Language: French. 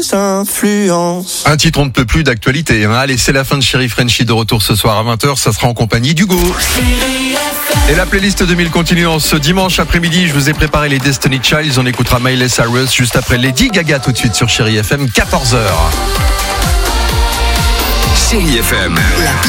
influence. Un titre on ne peut plus d'actualité. Allez, c'est la fin de Chéri Frenchie, de retour ce soir à 20h. Ça sera en compagnie d'Hugo. Et la playlist 2000 continue en ce dimanche après-midi. Je vous ai préparé les Destiny Childs. On écoutera Miley Cyrus juste après Lady Gaga tout de suite sur Chéri FM, 14h. Chéri FM.